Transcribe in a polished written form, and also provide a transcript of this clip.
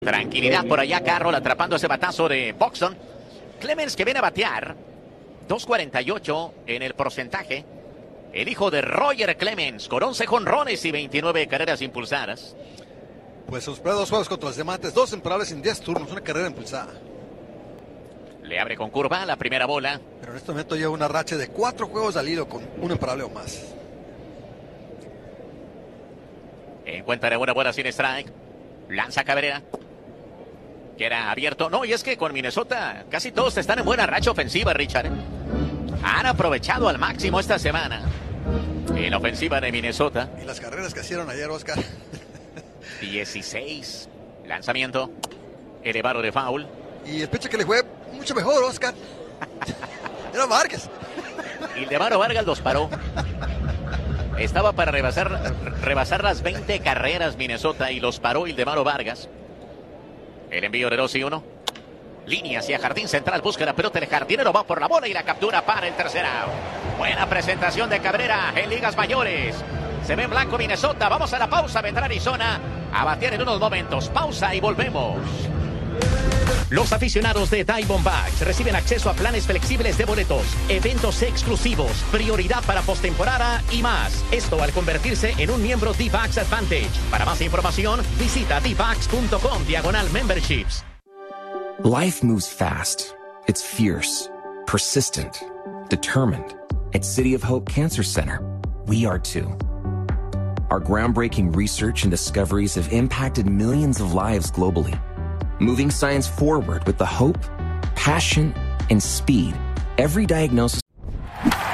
Tranquilidad por allá, Carroll atrapando ese batazo de Buxton. Clemens que viene a batear. 2.48 en el porcentaje. El hijo de Roger Clemens con 11 jonrones y 29 carreras impulsadas. Pues sus primeros 2 juegos contra los Diamantes, 2 imparables en 10 turnos, una carrera impulsada. Le abre con curva la primera bola. Pero en este momento lleva una racha de 4 juegos al hilo con un imparable o más. Encuentra una bola sin strike. Lanza Cabrera. Queda abierto. No, y es que con Minnesota casi todos están en buena racha ofensiva, Richard. Han aprovechado al máximo esta semana en la ofensiva de Minnesota. Y las carreras que hicieron ayer, Oscar. 16. Lanzamiento. Elevado de foul. Y el pitcher que le fue mucho mejor, Oscar. Era Vargas. Ildemaro Vargas los paró. Estaba para rebasar las 20 carreras Minnesota y los paró Ildemaro Vargas. El envío de 2-1. Línea hacia jardín central. Busca la pelota. El jardinero va por la bola y la captura para el tercer out. Buena presentación de Cabrera en ligas mayores. Se ve en blanco Minnesota. Vamos a la pausa. Vendrá Arizona a batear en unos momentos. Pausa y volvemos. Los aficionados de Diamondbacks reciben acceso a planes flexibles de boletos, eventos exclusivos, prioridad para postemporada y más. Esto al convertirse en un miembro D-Backs Advantage. Para más información, visita dbacks.com/memberships. Life moves fast. It's fierce, persistent, determined. At City of Hope Cancer Center, we are too. Our groundbreaking research and discoveries have impacted millions of lives globally, moving science forward with the hope, passion, and speed every diagnosis